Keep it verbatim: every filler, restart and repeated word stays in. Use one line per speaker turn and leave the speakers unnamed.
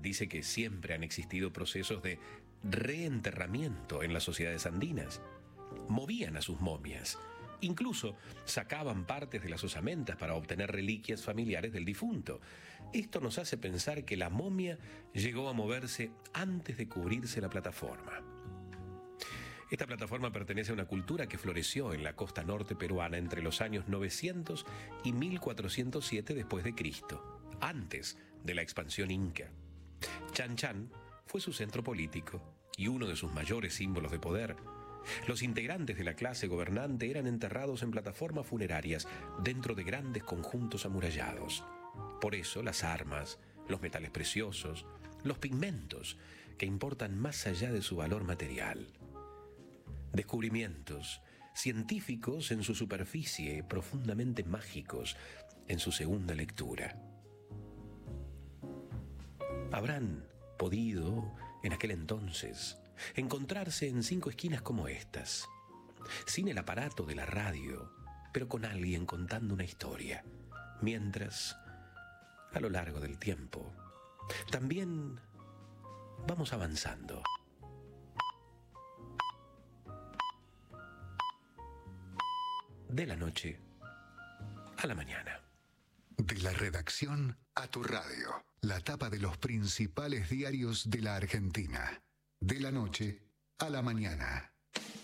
dice que siempre han existido procesos de reenterramiento en las sociedades andinas. Movían a sus momias. Incluso sacaban partes de las osamentas para obtener reliquias familiares del difunto. Esto nos hace pensar que la momia llegó a moverse antes de cubrirse la plataforma. Esta plataforma pertenece a una cultura que floreció en la costa norte peruana entre los años novecientos y mil cuatrocientos siete después de Cristo, antes de la expansión inca. Chan Chan fue su centro político y uno de sus mayores símbolos de poder. Los integrantes de la clase gobernante eran enterrados en plataformas funerarias dentro de grandes conjuntos amurallados. Por eso las armas, los metales preciosos, los pigmentos, que importan más allá de su valor material. Descubrimientos científicos en su superficie, profundamente mágicos en su segunda lectura. Habrán podido, en aquel entonces, encontrarse en cinco esquinas como estas, sin el aparato de la radio, pero con alguien contando una historia, mientras, a lo largo del tiempo, también vamos avanzando. De la noche a la mañana.
De la redacción a tu radio. La tapa de los principales diarios de la Argentina. De la noche a la mañana.